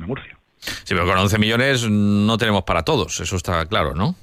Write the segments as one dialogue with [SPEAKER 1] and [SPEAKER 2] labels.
[SPEAKER 1] de Murcia.
[SPEAKER 2] Sí, pero con 11 millones no tenemos para todos, eso está claro, ¿no?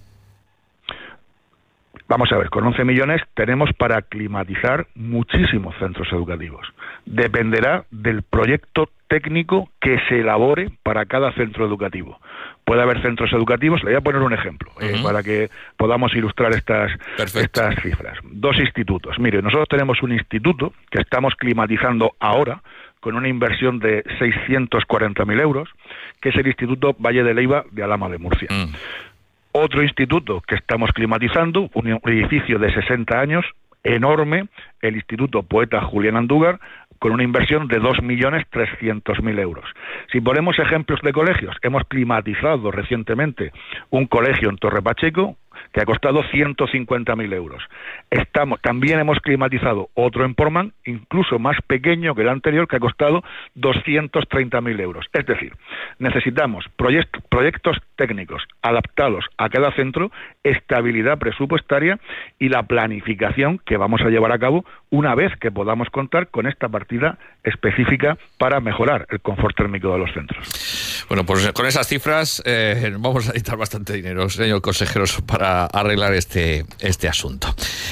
[SPEAKER 1] Vamos a ver, con 11 millones tenemos para climatizar muchísimos centros educativos. Dependerá del proyecto técnico que se elabore para cada centro educativo. Puede haber centros educativos, le voy a poner un ejemplo, para que podamos ilustrar estas cifras. 2 institutos. Mire, nosotros tenemos un instituto que estamos climatizando ahora con una inversión de 640.000 euros, que es el Instituto Valle de Leiva de Alhama de Murcia. Otro instituto que estamos climatizando, un edificio de 60 años, enorme, el Instituto Poeta Julián Andújar, con una inversión de 2.300.000 euros. Si ponemos ejemplos de colegios, hemos climatizado recientemente un colegio en Torre Pacheco que ha costado 150.000 euros. También hemos climatizado otro en Portmán, incluso más pequeño que el anterior, que ha costado 230.000 euros. Es decir, necesitamos proyectos técnicos adaptados a cada centro, estabilidad presupuestaria y la planificación que vamos a llevar a cabo una vez que podamos contar con esta partida específica para mejorar el confort térmico de los centros.
[SPEAKER 2] Bueno, pues con esas cifras vamos a necesitar bastante dinero, señor consejero, para arreglar este asunto.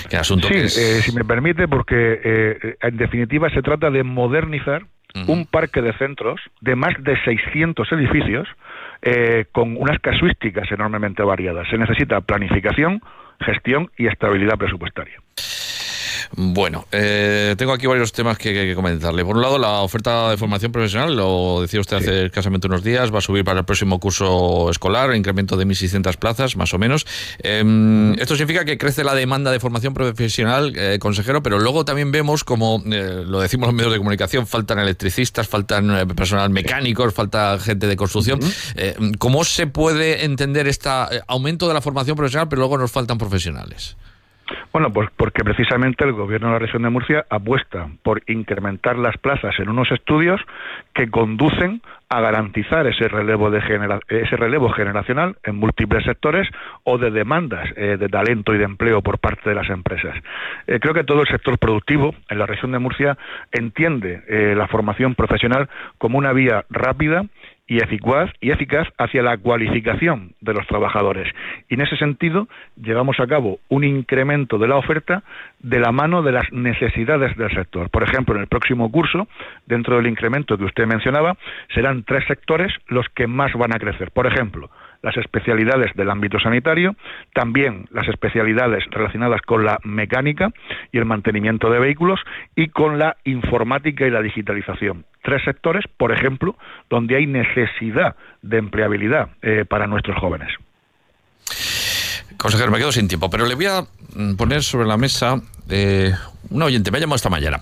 [SPEAKER 1] Si me permite, porque en definitiva se trata de modernizar un parque de centros de más de 600 edificios con unas casuísticas enormemente variadas. Se necesita planificación, gestión y estabilidad presupuestaria.
[SPEAKER 2] Bueno, tengo aquí varios temas que comentarle. Por un lado, la oferta de formación profesional, lo decía usted hace escasamente unos días, va a subir para el próximo curso escolar, incremento de 1.600 plazas, más o menos. Esto significa que crece la demanda de formación profesional, consejero, pero luego también vemos, como lo decimos los medios de comunicación, faltan electricistas, faltan personal mecánicos, falta gente de construcción. ¿Cómo se puede entender este aumento de la formación profesional, pero luego nos faltan profesionales?
[SPEAKER 1] Bueno, pues porque precisamente el Gobierno de la Región de Murcia apuesta por incrementar las plazas en unos estudios que conducen a garantizar ese relevo generacional en múltiples sectores o de demandas de talento y de empleo por parte de las empresas. Creo que todo el sector productivo en la Región de Murcia entiende la formación profesional como una vía rápida y eficaz hacia la cualificación de los trabajadores. Y en ese sentido, llevamos a cabo un incremento de la oferta de la mano de las necesidades del sector. Por ejemplo, en el próximo curso, dentro del incremento que usted mencionaba, serán 3 sectores los que más van a crecer. Por ejemplo, las especialidades del ámbito sanitario, también las especialidades relacionadas con la mecánica y el mantenimiento de vehículos y con la informática y la digitalización. 3 sectores, por ejemplo, donde hay necesidad de empleabilidad para nuestros jóvenes.
[SPEAKER 2] Consejero, me quedo sin tiempo, pero le voy a poner sobre la mesa un oyente, me ha llamado esta mañana.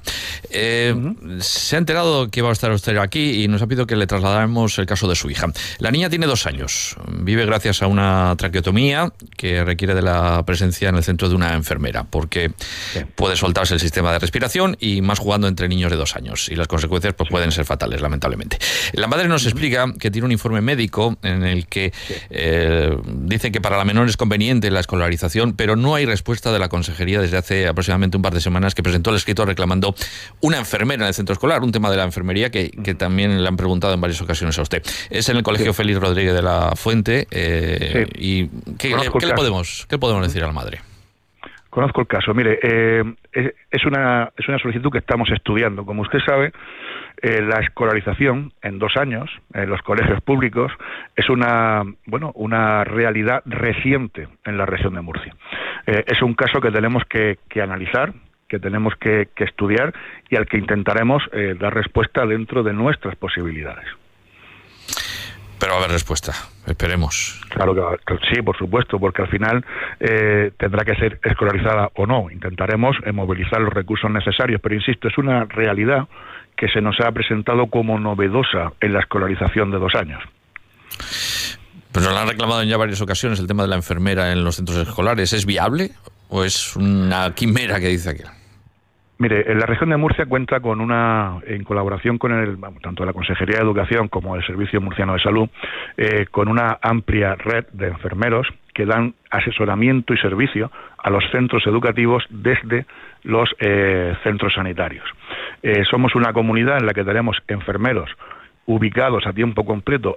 [SPEAKER 2] Se ha enterado que va a estar usted aquí y nos ha pedido que le trasladáramos el caso de su hija. La niña tiene 2 años, vive gracias a una traqueotomía que requiere de la presencia en el centro de una enfermera, porque puede soltarse el sistema de respiración y más jugando entre niños de 2 años, y las consecuencias pues pueden ser fatales, lamentablemente. La madre nos explica que tiene un informe médico en el que dice que para la menor es conveniente la escolarización, pero no hay respuesta de la consejería desde hace aproximadamente un par de semanas, que presentó el escrito reclamando una enfermera en el centro escolar, un tema de la enfermería que también le han preguntado en varias ocasiones a usted. Es en el Colegio Félix Rodríguez de la Fuente. ¿Y qué le podemos decir a la madre?
[SPEAKER 1] Conozco el caso. Mire, es una solicitud que estamos estudiando. Como usted sabe, la escolarización en 2 años en los colegios públicos es una realidad reciente en la región de Murcia. Es un caso que tenemos que analizar, que tenemos que estudiar y al que intentaremos dar respuesta dentro de nuestras posibilidades.
[SPEAKER 2] Pero va a haber respuesta, esperemos.
[SPEAKER 1] Claro que sí, por supuesto, porque al final tendrá que ser escolarizada o no. Intentaremos movilizar los recursos necesarios, pero insisto, es una realidad que se nos ha presentado como novedosa en la escolarización de 2 años.
[SPEAKER 2] Pero lo han reclamado en ya varias ocasiones el tema de la enfermera en los centros escolares. ¿Es viable o es una quimera que dice aquel?
[SPEAKER 1] Mire, la región de Murcia cuenta con en colaboración con tanto la Consejería de Educación como el Servicio Murciano de Salud, con una amplia red de enfermeros que dan asesoramiento y servicio a los centros educativos desde los centros sanitarios. Somos una comunidad en la que tenemos enfermeros ubicados a tiempo completo